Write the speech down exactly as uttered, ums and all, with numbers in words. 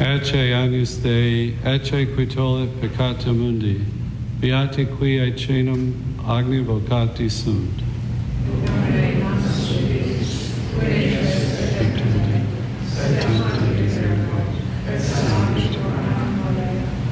Ecce agnus Dei, ecce qui tollit peccata mundi, beati qui aecenum agni vocati sunt.